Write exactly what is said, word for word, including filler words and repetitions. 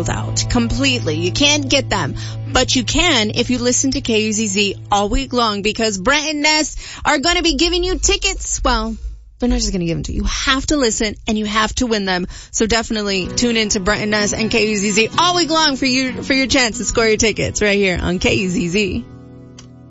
sold out completely. You can't get them. But you can if you listen to K U Z Z all week long, because Brent and Ness are going to be giving you tickets. Well, they're not just going to give them to you. You have to listen and you have to win them. So definitely tune in to Brent and Ness and K U Z Z all week long for you, for your chance to score your tickets right here on K U Z Z.